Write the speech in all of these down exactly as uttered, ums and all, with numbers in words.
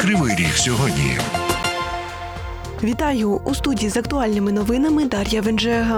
Кривий Ріг сьогодні. Вітаю! У студії з актуальними новинами Дар'я Венжега.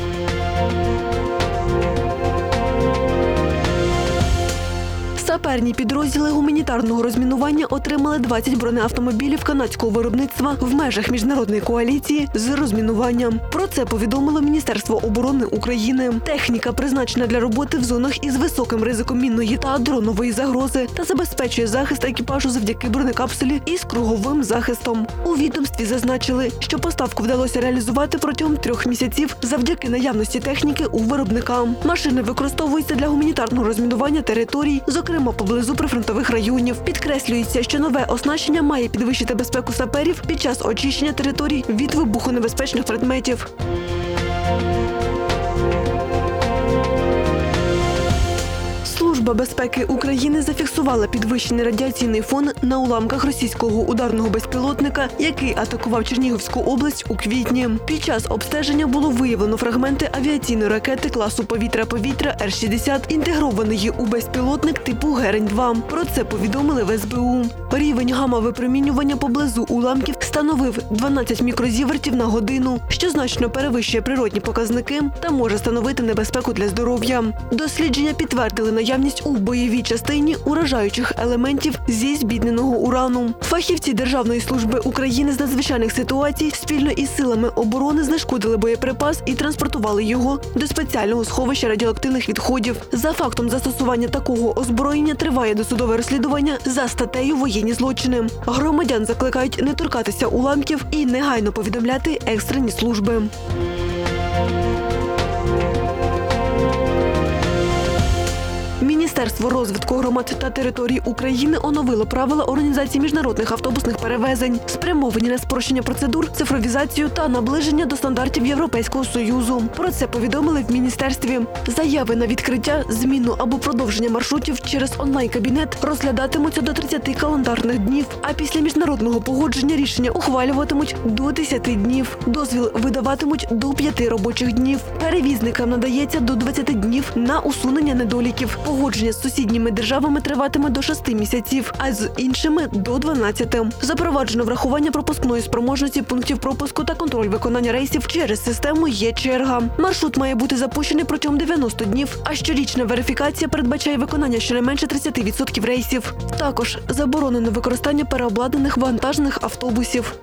Саперні підрозділи гуманітарного розмінування отримали двадцять бронеавтомобілів канадського виробництва в межах міжнародної коаліції з розмінування. Про це повідомило Міністерство оборони України. Техніка призначена для роботи в зонах із високим ризиком мінної та дронової загрози та забезпечує захист екіпажу завдяки бронекапсулі із круговим захистом. У відомстві зазначили, що поставку вдалося реалізувати протягом трьох місяців завдяки наявності техніки у виробника. Машини використовуються для гуманітарного розмінування територій, зокрема поблизу прифронтових районів. Підкреслюється, що нове оснащення має підвищити безпеку саперів під час очищення територій від вибухонебезпечних предметів. Служба безпеки України зафіксувала підвищений радіаційний фон на уламках російського ударного безпілотника, який атакував Чернігівську область у квітні. Під час обстеження було виявлено фрагменти авіаційної ракети класу повітря-повітря Р шістдесят, інтегрованої у безпілотник типу Герань два. Про це повідомили в ес бе у. Рівень гамма-випромінювання поблизу уламків становив дванадцять мікрозівертів на годину, що значно перевищує природні показники та може становити небезпеку для здоров'я. Дослідження підтвердили наявність у бойовій частині уражаючих елементів зі збідненого урану. Фахівці Державної служби України з надзвичайних ситуацій спільно із силами оборони знешкодили боєприпас і транспортували його до спеціального сховища радіоактивних відходів. За фактом застосування такого озброєння триває досудове розслідування за статтею «Воєнні злочини». Громадян закликають не торкатися уламків і негайно повідомляти екстрені служби. Міністерство розвитку громад та територій України оновило правила організації міжнародних автобусних перевезень, спрямовані на спрощення процедур, цифровізацію та наближення до стандартів Європейського Союзу. Про це повідомили в міністерстві. Заяви на відкриття, зміну або продовження маршрутів через онлайн-кабінет розглядатимуться до тридцяти календарних днів, а після міжнародного погодження рішення ухвалюватимуть до десяти днів. Дозвіл видаватимуть до п'яти робочих днів. Перевізникам надається до двадцяти днів на усунення недоліків. Погодження з сусідніми державами триватиме до шести місяців, а з іншими – до дванадцяти. Запроваджено врахування пропускної спроможності пунктів пропуску та контроль виконання рейсів через систему «Є-черга». Маршрут має бути запущений протягом дев'яноста днів, а щорічна верифікація передбачає виконання щонайменше тридцяти відсотків рейсів. Також заборонено використання переобладнаних вантажних автобусів.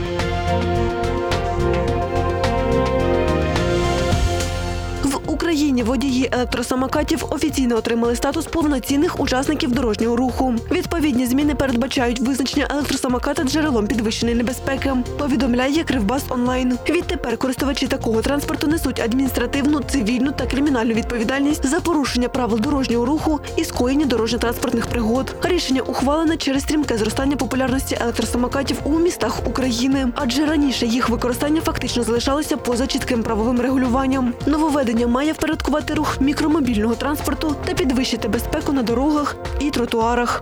В Україні водії електросамокатів офіційно отримали статус повноцінних учасників дорожнього руху. Відповідні зміни передбачають визначення електросамоката джерелом підвищеної небезпеки, повідомляє Кривбас онлайн. Відтепер користувачі такого транспорту несуть адміністративну, цивільну та кримінальну відповідальність за порушення правил дорожнього руху і скоєння дорожньо-транспортних пригод. Рішення ухвалене через стрімке зростання популярності електросамокатів у містах України, адже раніше їх використання фактично залишалося поза чітким правовим регулюванням. Нововведення має впорядкувати рух мікромобільного транспорту та підвищити безпеку на дорогах і тротуарах.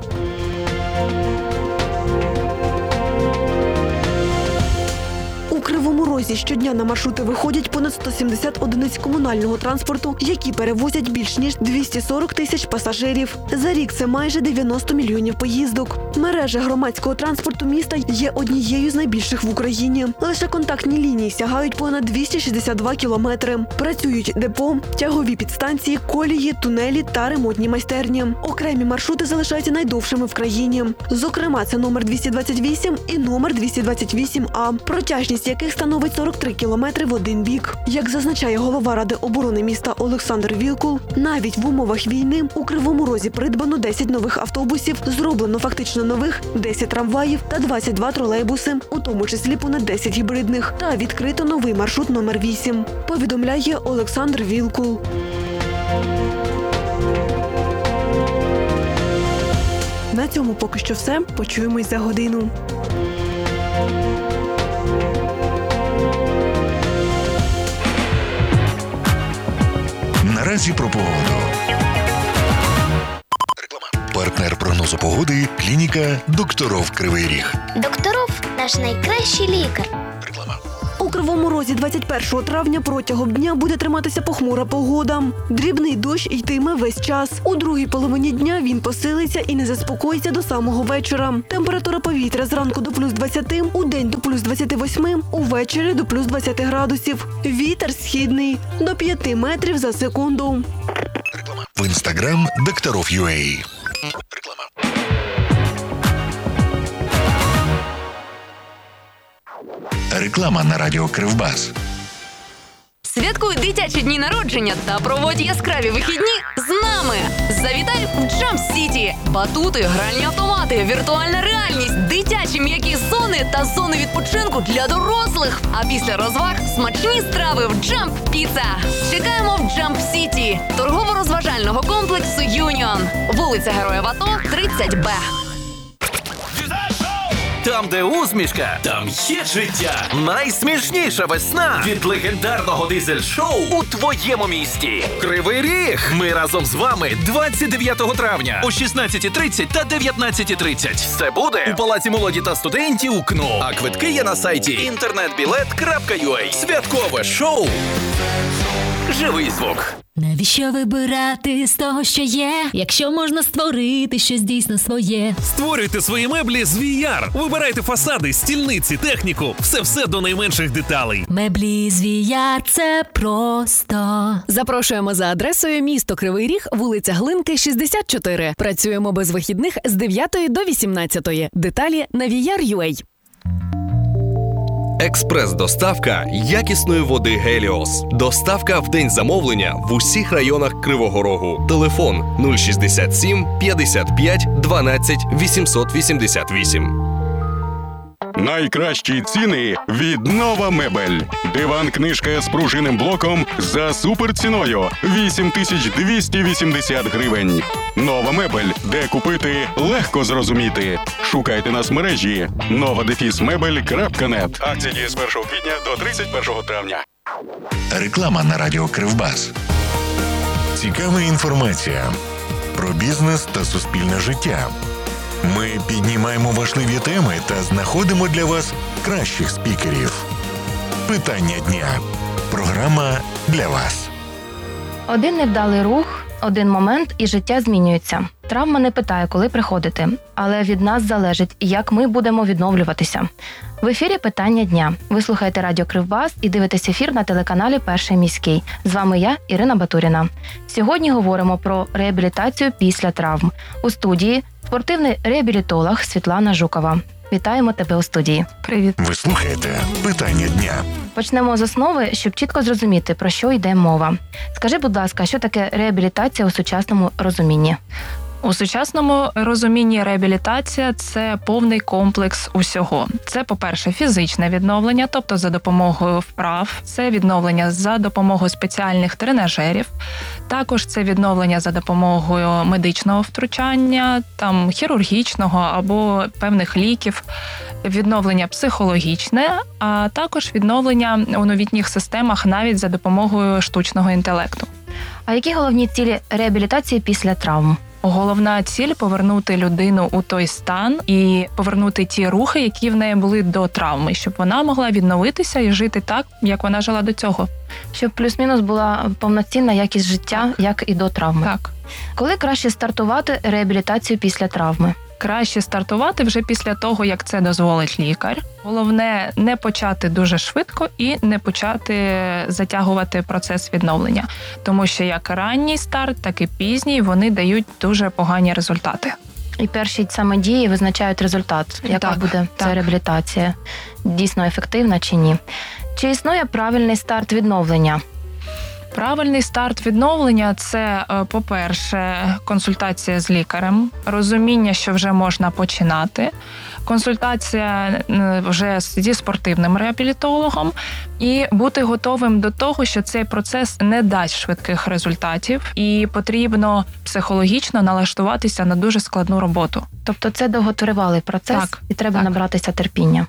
У Кривому Розі щодня на маршрути виходять понад сто сімдесят одиниць комунального транспорту, які перевозять більш ніж двісті сорок тисяч пасажирів. За рік це майже дев'яносто мільйонів поїздок. Мережа громадського транспорту міста є однією з найбільших в Україні. Лише контактні лінії сягають понад двісті шістдесят два кілометри. Працюють депо, тягові підстанції, колії, тунелі та ремонтні майстерні. Окремі маршрути залишаються найдовшими в країні. Зокрема, це номер двісті двадцять вісім і номер двісті двадцять вісім А, протяжність яких становить сорок три кілометри в один бік. Як зазначає голова Ради оборони міста Олександр Вілкул, навіть в умовах війни у Кривому Розі придбано десять нових автобусів, зроблено фактично нових десять трамваїв та двадцять два тролейбуси, у тому числі понад десять гібридних, та відкрито новий маршрут номер вісім, повідомляє Олександр Вілкул. На цьому поки що все. Почуємось за годину. Наразі про погоду. Реклама. Партнер прогнозу погоди – клініка «Докторов Кривий Ріг». Докторов – наш найкращий лікар. Реклама. У У Кривому Розі двадцять першого травня протягом дня буде триматися похмура погода. Дрібний дощ йтиме весь час. У другій половині дня він посилиться і не заспокоїться до самого вечора. Температура повітря зранку до плюс двадцяти, у день до плюс двадцяти восьми, увечері до плюс двадцяти градусів. Вітер східний до п'яти метрів за секунду. В інстаграм Докторов.ua. Реклама. Реклама на радіо Кривбас. Святкуй дитячі дні народження та проводь яскраві вихідні з нами. Завітай в Jump City. Батути, гральні автомати, віртуальна реальність, дитячі м'які зони та зони відпочинку для дорослих. А після розваг смачні страви в Jump Pizza. Чекаємо в Jump City, торгово-розважального комплексу Юніон. Вулиця Героїв АТО, тридцять Б. Там, де усмішка, там є життя. Найсмішніша весна від легендарного дизель-шоу у твоєму місті. Кривий Ріг. Ми разом з вами двадцять дев'ятого травня о шістнадцятій тридцять та дев'ятнадцятій тридцять. Це буде у Палаці молоді та студентів КНУ. А квитки є на сайті інтернет-білет крапка ю а. Святкове шоу. Живий звук. Навіщо вибирати з того, що є, якщо можна створити щось дійсно своє? Створюйте свої меблі з ві ар. Вибирайте фасади, стільниці, техніку. Все-все до найменших деталей. Меблі з ві ар – це просто. Запрошуємо за адресою місто Кривий Ріг, вулиця Глинки, шістдесят чотири. Працюємо без вихідних з дев'ятої до вісімнадцятої. Деталі на ві ар крапка ю а. Експрес-доставка якісної води «Геліос». Доставка в день замовлення в усіх районах Кривого Рогу. Телефон нуль шістдесят сім п'ятдесят п'ять дванадцять вісімсот вісімдесят вісім. Найкращі ціни від Нова Мебель. Диван-книжка з пружинним блоком за суперціною вісім тисяч двісті вісімдесят гривень. Нова Мебель, де купити легко зрозуміти. Шукайте нас в мережі нова дефіс мебель крапка нет. Акція діє з першого квітня до тридцять першого травня. Реклама на радіо Кривбас. Цікава інформація про бізнес та суспільне життя. Ми піднімаємо важливі теми та знаходимо для вас кращих спікерів. Питання дня. Програма для вас. Один невдалий рух, один момент і життя змінюється. Травма не питає, коли приходити, але від нас залежить, як ми будемо відновлюватися. В ефірі «Питання дня». Ви слухаєте радіо Кривбас і дивитесь ефір на телеканалі «Перший міський». З вами я, Ірина Батуріна. Сьогодні говоримо про реабілітацію після травм. У студії спортивний реабілітолог Світлана Жукова. Вітаємо тебе у студії. Привіт. Ви слухаєте «Питання дня». Почнемо з основи, щоб чітко зрозуміти, про що йде мова. Скажи, будь ласка, що таке реабілітація у сучасному розумінні? У сучасному розумінні реабілітація – це повний комплекс усього. Це, по-перше, фізичне відновлення, тобто за допомогою вправ. Це відновлення за допомогою спеціальних тренажерів. Також це відновлення за допомогою медичного втручання, там, хірургічного або певних ліків. Відновлення психологічне, а також відновлення у новітніх системах навіть за допомогою штучного інтелекту. А які головні цілі реабілітації після травм? Головна ціль – повернути людину у той стан і повернути ті рухи, які в неї були до травми, щоб вона могла відновитися і жити так, як вона жила до цього. Щоб плюс-мінус була повноцінна якість життя, як і до травми. Так. Коли краще стартувати реабілітацію після травми? Краще стартувати вже після того, як це дозволить лікар. Головне – не почати дуже швидко і не почати затягувати процес відновлення. Тому що як ранній старт, так і пізній вони дають дуже погані результати. І перші саме дії визначають результат, яка так, буде так. ця реабілітація, дійсно ефективна чи ні. Чи існує правильний старт відновлення? Правильний старт відновлення – це, по-перше, консультація з лікарем, розуміння, що вже можна починати, консультація вже зі спортивним реабілітологом і бути готовим до того, що цей процес не дасть швидких результатів і потрібно психологічно налаштуватися на дуже складну роботу. Тобто це довготривалий процес так, і треба так. набратися терпіння.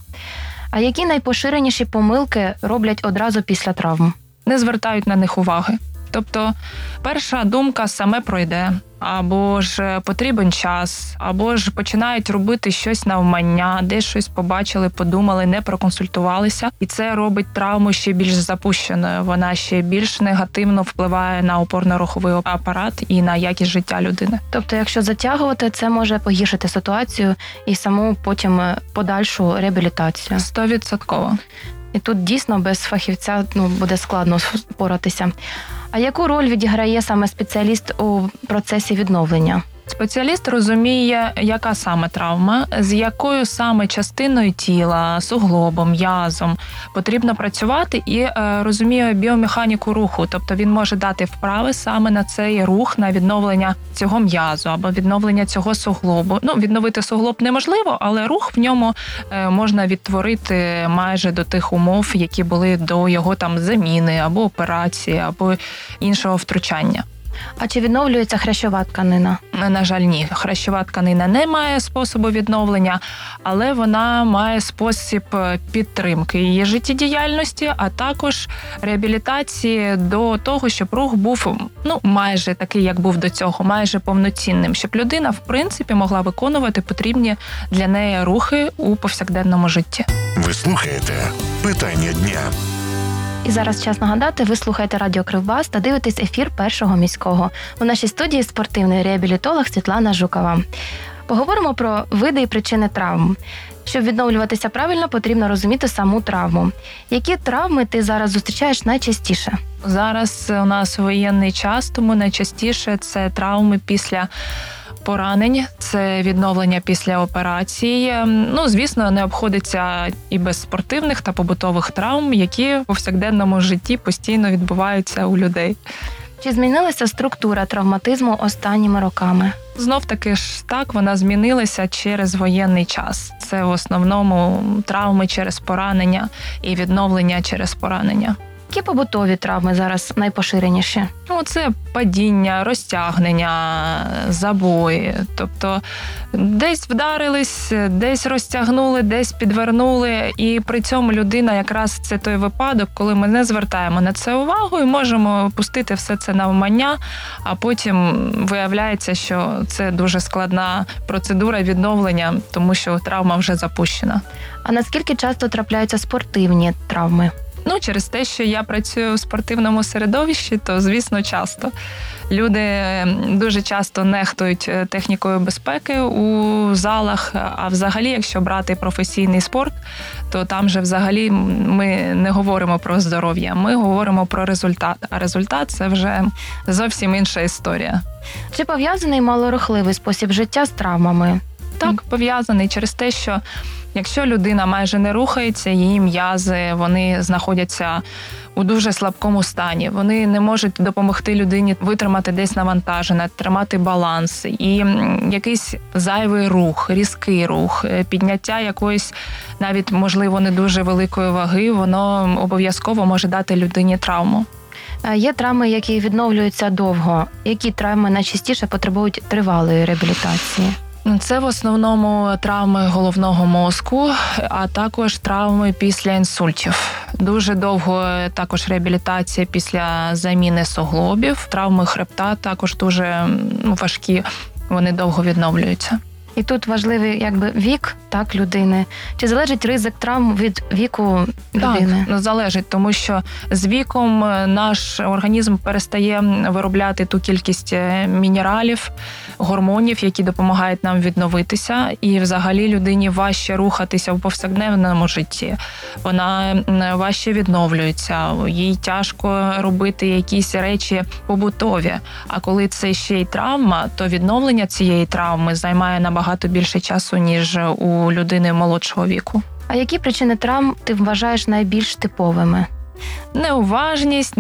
А які найпоширеніші помилки роблять одразу після травм? Не звертають на них уваги. Тобто перша думка саме пройде, або ж потрібен час, або ж починають робити щось навмання, десь щось побачили, подумали, не проконсультувалися. І це робить травму ще більш запущеною. Вона ще більш негативно впливає на опорно-руховий апарат і на якість життя людини. Тобто, якщо затягувати, це може погіршити ситуацію і саму потім подальшу реабілітацію. Стовідсотково. І тут дійсно без фахівця ну, буде складно впоратися. А яку роль відіграє саме спеціаліст у процесі відновлення? Спеціаліст розуміє, яка саме травма, з якою саме частиною тіла, суглобом, м'язом потрібно працювати і е, розуміє біомеханіку руху. Тобто він може дати вправи саме на цей рух, на відновлення цього м'язу або відновлення цього суглобу. Ну, відновити суглоб неможливо, але рух в ньому е, можна відтворити майже до тих умов, які були до його там заміни або операції, або іншого втручання. А чи відновлюється хрящова тканина? На жаль, ні. Хрящова тканина не має способу відновлення, але вона має спосіб підтримки її життєдіяльності, а також реабілітації до того, щоб рух був ну майже такий, як був до цього, майже повноцінним, щоб людина, в принципі, могла виконувати потрібні для неї рухи у повсякденному житті. Ви слухаєте «Питання дня». І зараз час нагадати, ви слухаєте Радіо Кривбас та дивитесь ефір Першого міського. У нашій студії спортивний реабілітолог Світлана Жукова. Поговоримо про види і причини травм. Щоб відновлюватися правильно, потрібно розуміти саму травму. Які травми ти зараз зустрічаєш найчастіше? Зараз у нас воєнний час, тому найчастіше це травми після поранень, це відновлення після операції. Ну, звісно, не обходиться і без спортивних та побутових травм, які у повсякденному житті постійно відбуваються у людей. Чи змінилася структура травматизму останніми роками? Знов-таки ж так, вона змінилася через воєнний час. Це в основному травми через поранення і відновлення через поранення. Які побутові травми зараз найпоширеніші? Ну, це падіння, розтягнення, забої. Тобто десь вдарились, десь розтягнули, десь підвернули. І при цьому людина якраз це той випадок, коли ми не звертаємо на це увагу і можемо пустити все це навмання, а потім виявляється, що це дуже складна процедура відновлення, тому що травма вже запущена. А наскільки часто трапляються спортивні травми? Ну, через те, що я працюю в спортивному середовищі, то, звісно, часто. Люди дуже часто нехтують технікою безпеки у залах, а взагалі, якщо брати професійний спорт, то там же взагалі ми не говоримо про здоров'я, ми говоримо про результат. А результат – це вже зовсім інша історія. Чи пов'язаний малорухливий спосіб життя з травмами? Так, пов'язаний через те, що якщо людина майже не рухається, її м'язи, вони знаходяться у дуже слабкому стані. Вони не можуть допомогти людині витримати десь навантаження, тримати баланс. І якийсь зайвий рух, різкий рух, підняття якоїсь навіть, можливо, не дуже великої ваги, воно обов'язково може дати людині травму. Є травми, які відновлюються довго. Які травми найчастіше потребують тривалої реабілітації? Це в основному травми головного мозку, а також травми після інсультів. Дуже довго також реабілітація після заміни суглобів. Травми хребта також дуже ну, важкі, вони довго відновлюються. І тут важливий якби вік так людини. Чи залежить ризик травм від віку людини? Так, залежить, тому що з віком наш організм перестає виробляти ту кількість мінералів, гормонів, які допомагають нам відновитися. І взагалі людині важче рухатися в повсякденному житті. Вона важче відновлюється, їй тяжко робити якісь речі побутові. А коли це ще й травма, то відновлення цієї травми займає набагато багато більше часу, ніж у людини молодшого віку. А які причини травм ти вважаєш найбільш типовими? Неуважність,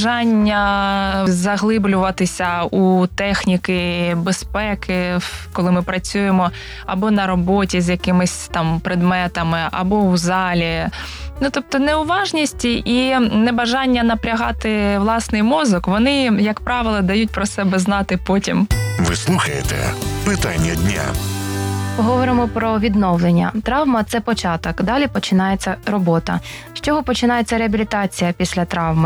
небажання заглиблюватися у техніки безпеки, коли ми працюємо або на роботі з якимись там предметами, або у залі. Ну, тобто неуважність і небажання напрягати власний мозок, вони, як правило, дають про себе знати потім. Ви слухаєте «Питання дня». Поговоримо про відновлення. Травма – це початок, далі починається робота. З чого починається реабілітація після травми?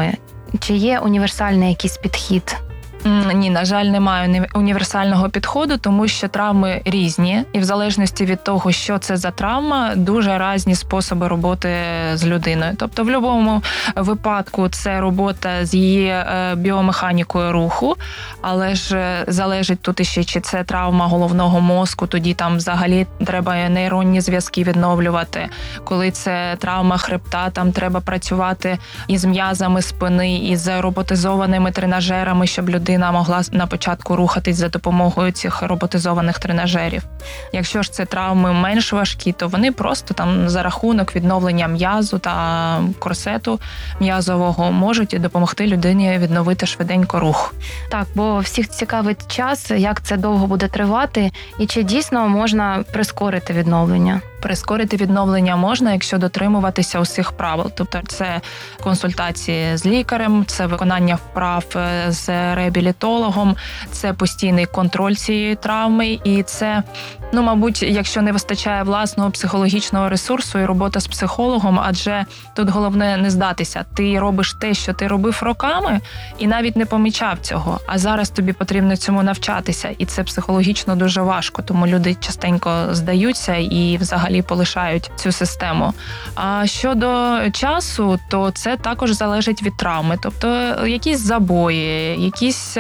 Чи є універсальний якийсь підхід? Ні, на жаль, немає універсального підходу, тому що травми різні, і в залежності від того, що це за травма, дуже різні способи роботи з людиною. Тобто в будь-якому випадку це робота з її біомеханікою руху, але ж залежить тут іще, чи це травма головного мозку, тоді там взагалі треба нейронні зв'язки відновлювати. Коли це травма хребта, там треба працювати із м'язами спини, із роботизованими тренажерами, щоб людина Людина могла на початку рухатись за допомогою цих роботизованих тренажерів. Якщо ж це травми менш важкі, то вони просто там за рахунок відновлення м'язу та корсету м'язового можуть допомогти людині відновити швиденько рух. Так, бо всіх цікавить час, як це довго буде тривати, і чи дійсно можна прискорити відновлення? Прискорити відновлення можна, якщо дотримуватися усіх правил. Тобто це консультації з лікарем, це виконання вправ з реабілітологом, це постійний контроль цієї травми, і це, ну, мабуть, якщо не вистачає власного психологічного ресурсу і робота з психологом, адже тут головне не здатися. Ти робиш те, що ти робив роками, і навіть не помічав цього. А зараз тобі потрібно цьому навчатися, і це психологічно дуже важко, тому люди частенько здаються і взагалі полишають цю систему. А щодо часу, то це також залежить від травми. Тобто якісь забої, якісь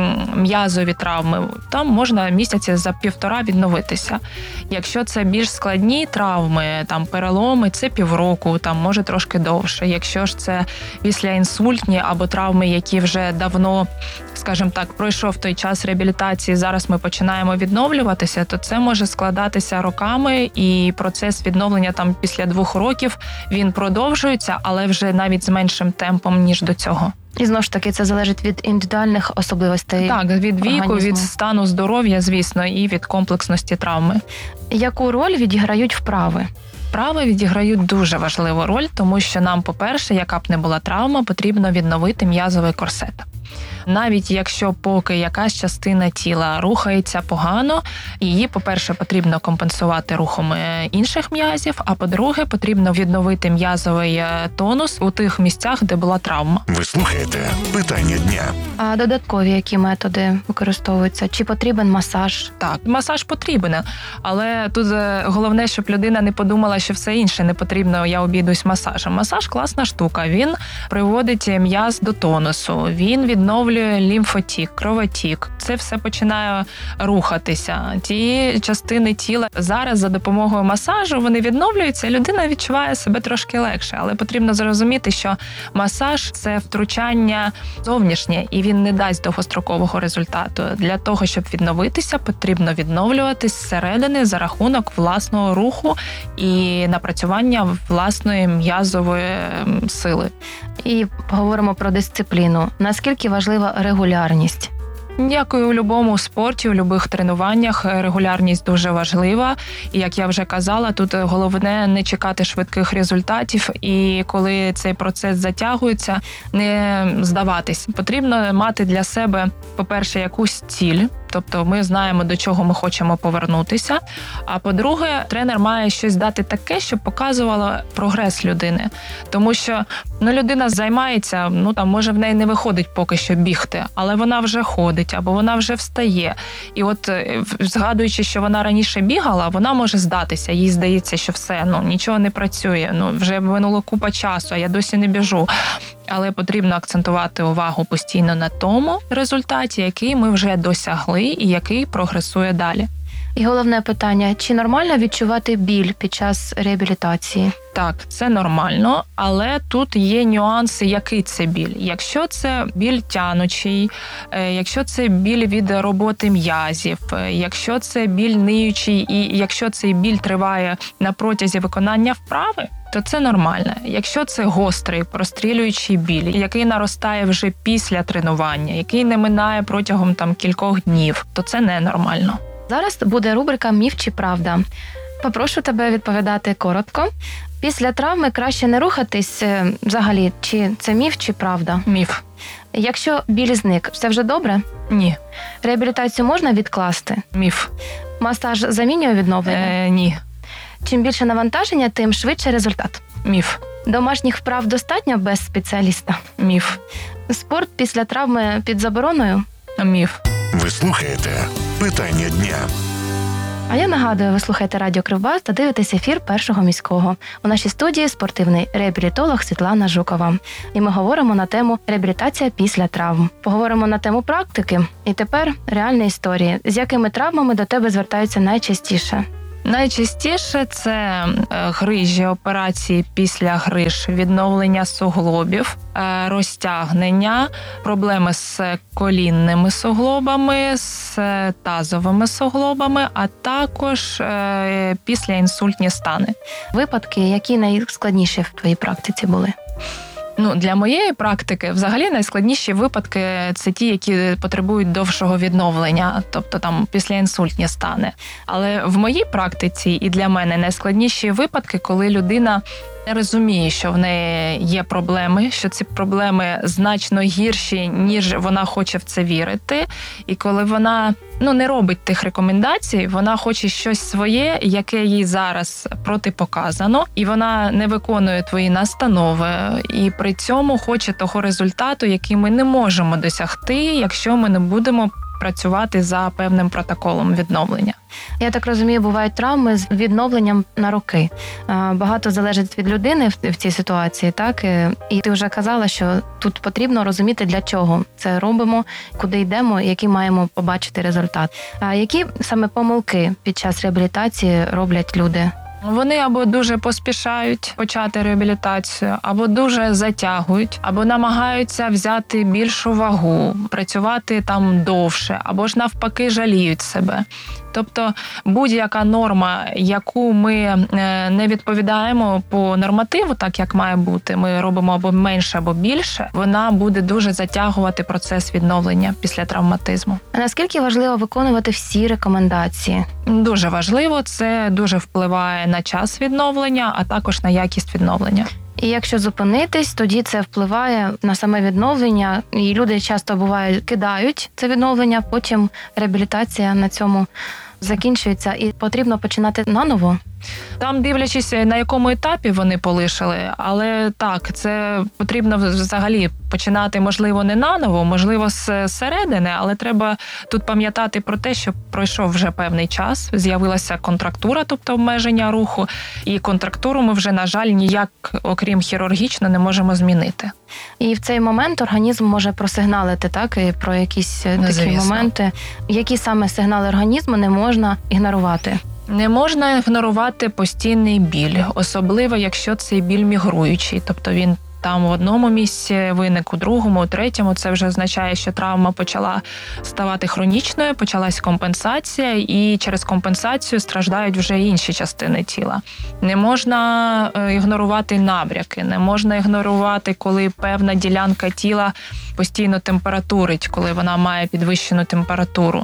м'язові травми, там можна місяці за півтора відновитися. Якщо це більш складні травми, там переломи, це півроку, там може трошки довше. Якщо ж це післяінсультні або травми, які вже давно, скажімо так, пройшов той час реабілітації, зараз ми починаємо відновлюватися, то це може складатися роками, і процес відновлення там після двох років, він продовжується, але вже навіть з меншим темпом, ніж до цього. І знову ж таки, це залежить від індивідуальних особливостей. Так, від віку, організму. від стану здоров'я, звісно, і від комплексності травми. Яку роль відіграють вправи? Вправи відіграють дуже важливу роль, тому що нам, по-перше, яка б не була травма, потрібно відновити м'язовий корсет. Навіть якщо поки якась частина тіла рухається погано, її, по-перше, потрібно компенсувати рухом інших м'язів, а по-друге, потрібно відновити м'язовий тонус у тих місцях, де була травма. Ви слухаєте «Питання дня». А додаткові які методи використовуються? Чи потрібен масаж? Так, масаж потрібен, але тут головне, щоб людина не подумала, що все інше не потрібно, я обійдусь масажем. Масаж – класна штука, він приводить м'яз до тонусу, він відновлює лімфотік, кровотік. Це все починає рухатися. Ті частини тіла зараз за допомогою масажу вони відновлюються, і людина відчуває себе трошки легше. Але потрібно зрозуміти, що масаж – це втручання зовнішнє, і він не дасть довгострокового результату. Для того, щоб відновитися, потрібно відновлюватись зсередини за рахунок власного руху і напрацювання власної м'язової сили. І поговоримо про дисципліну. Наскільки важлива регулярність? Як і у будь-якому спорті, у будь-яких тренуваннях регулярність дуже важлива. І, як я вже казала, тут головне не чекати швидких результатів. І коли цей процес затягується, не здаватись. Потрібно мати для себе, по-перше, якусь ціль. Тобто ми знаємо, до чого ми хочемо повернутися. А по-друге, тренер має щось дати таке, щоб показувало прогрес людини. Тому що ну, людина займається, ну там може в неї не виходить поки що бігти, але вона вже ходить, або вона вже встає. І от згадуючи, що вона раніше бігала, вона може здатися. Їй здається, що все, ну нічого не працює, ну вже минуло купа часу, а я досі не біжу. Але потрібно акцентувати увагу постійно на тому результаті, який ми вже досягли і який прогресує далі. І головне питання, чи нормально відчувати біль під час реабілітації? Так, це нормально, але тут є нюанси, який це біль. Якщо це біль тянучий, якщо це біль від роботи м'язів, якщо це біль ниючий і якщо цей біль триває на протязі виконання вправи, то це нормально. Якщо це гострий, прострілюючий біль, який наростає вже після тренування, який не минає протягом там кількох днів, то це ненормально. Зараз буде рубрика «Міф чи правда?». Попрошу тебе відповідати коротко. Після травми краще не рухатись взагалі, чи це міф, чи правда? Міф. Якщо біль зник, це вже добре? Ні. Реабілітацію можна відкласти? Міф. Масаж замінює відновлення? Е, ні. Чим більше навантаження, тим швидше результат? Міф. Домашніх вправ достатньо без спеціаліста? Міф. Спорт після травми під забороною? Міф. Ви слухаєте «Питання дня». А я нагадую, ви слухаєте Радіо Кривбас та дивитесь ефір Першого міського. У нашій студії спортивний реабілітолог Світлана Жукова. І ми говоримо на тему реабілітація після травм. Поговоримо на тему практики. І тепер реальні історії. З якими травмами до тебе звертаються найчастіше? Найчастіше це грижі, операції після гриж, відновлення суглобів, розтягнення, проблеми з колінними суглобами, з тазовими суглобами, а також післяінсультні стани. Випадки, які найскладніші в твоїй практиці були? Ну, для моєї практики взагалі найскладніші випадки – це ті, які потребують довшого відновлення, тобто там післяінсультні стани. Але в моїй практиці і для мене найскладніші випадки, коли людина не розуміє, що в неї є проблеми, що ці проблеми значно гірші, ніж вона хоче в це вірити. І коли вона ну, не робить тих рекомендацій, вона хоче щось своє, яке їй зараз протипоказано, і вона не виконує твої настанови, і при цьому хоче того результату, який ми не можемо досягти, якщо ми не будемо працювати за певним протоколом відновлення. Я так розумію, бувають травми з відновленням на роки. Багато залежить від людини в цій ситуації, так? І ти вже казала, що тут потрібно розуміти, для чого це робимо, куди йдемо, який маємо побачити результат. А які саме помилки під час реабілітації роблять люди? Вони або дуже поспішають почати реабілітацію, або дуже затягують, або намагаються взяти більшу вагу, працювати там довше, або ж навпаки жаліють себе. Тобто будь-яка норма, яку ми не відповідаємо по нормативу, так як має бути, ми робимо або менше, або більше, вона буде дуже затягувати процес відновлення після травматизму. А наскільки важливо виконувати всі рекомендації? Дуже важливо, це дуже впливає на час відновлення, а також на якість відновлення. І якщо зупинитись, тоді це впливає на саме відновлення, і люди часто бувають кидають це відновлення, потім реабілітація на цьому закінчується і потрібно починати наново. Там, дивлячись, на якому етапі вони полишили, але так, це потрібно взагалі починати, можливо, не наново, можливо, з середини, але треба тут пам'ятати про те, що пройшов вже певний час, з'явилася контрактура, тобто обмеження руху, і контрактуру ми вже, на жаль, ніяк, окрім хірургічно, не можемо змінити. І в цей момент організм може просигналити, так, і про якісь Ну, такі звісно. моменти. Які саме сигнали організму не можна ігнорувати? Не можна ігнорувати постійний біль, особливо, якщо цей біль мігруючий, тобто він там в одному місці виник, у другому, у третьому. Це вже означає, що травма почала ставати хронічною, почалась компенсація, і через компенсацію страждають вже інші частини тіла. Не можна ігнорувати набряки, не можна ігнорувати, коли певна ділянка тіла постійно температурить, коли вона має підвищену температуру.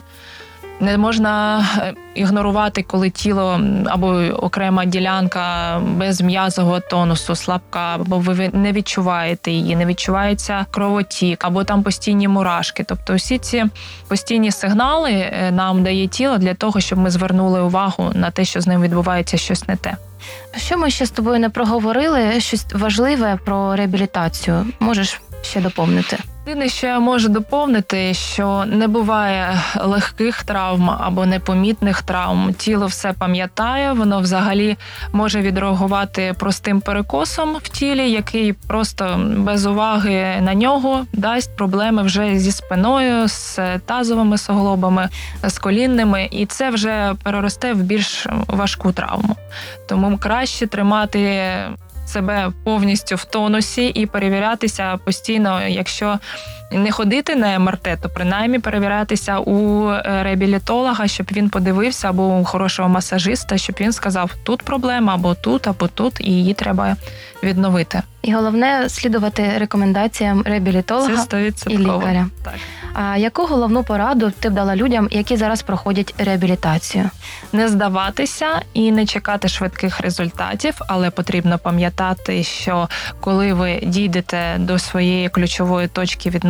Не можна ігнорувати, коли тіло або окрема ділянка без м'язового тонусу, слабка, або ви не відчуваєте її, не відчувається кровотік, або там постійні мурашки. Тобто всі ці постійні сигнали нам дає тіло для того, щоб ми звернули увагу на те, що з ним відбувається щось не те. Що ми ще з тобою не проговорили? Щось важливе про реабілітацію. Можеш ще доповнити? Єдине, що я можу доповнити, що не буває легких травм або непомітних травм. Тіло все пам'ятає, воно взагалі може відреагувати простим перекосом в тілі, який просто без уваги на нього дасть проблеми вже зі спиною, з тазовими суглобами, з колінними, і це вже переросте в більш важку травму. Тому краще тримати себе повністю в тонусі і перевірятися постійно, якщо не ходити на ем ар те, то принаймні перевірятися у реабілітолога, щоб він подивився, або у хорошого масажиста, щоб він сказав, тут проблема, або тут, або тут, і її треба відновити. І головне – слідувати рекомендаціям реабілітолога і лікаря. Так. А яку головну пораду ти б дала людям, які зараз проходять реабілітацію? Не здаватися і не чекати швидких результатів, але потрібно пам'ятати, що коли ви дійдете до своєї ключової точки відновлення,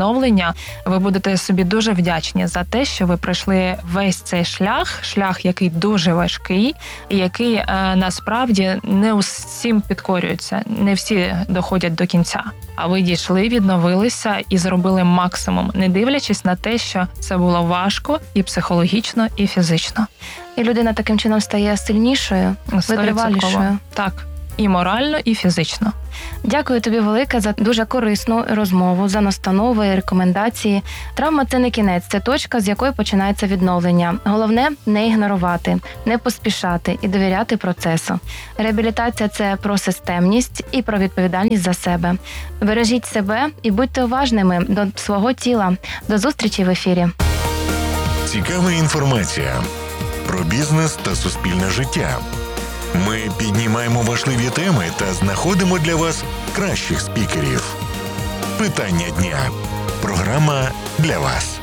відновлення, ви будете собі дуже вдячні за те, що ви пройшли весь цей шлях, шлях, який дуже важкий, і який е, насправді не усім підкорюється, не всі доходять до кінця. А ви дійшли, відновилися і зробили максимум, не дивлячись на те, що це було важко і психологічно, і фізично. І людина таким чином стає сильнішою, витривалішою. Так, і морально, і фізично. Дякую тобі велике за дуже корисну розмову, за настанови і рекомендації. Травма – це не кінець, це точка, з якої починається відновлення. Головне – не ігнорувати, не поспішати і довіряти процесу. Реабілітація – це про системність і про відповідальність за себе. Бережіть себе і будьте уважними до свого тіла. До зустрічі в ефірі. Цікава інформація про бізнес та суспільне життя. Ми піднімаємо важливі теми та знаходимо для вас кращих спікерів. Питання дня. Програма для вас.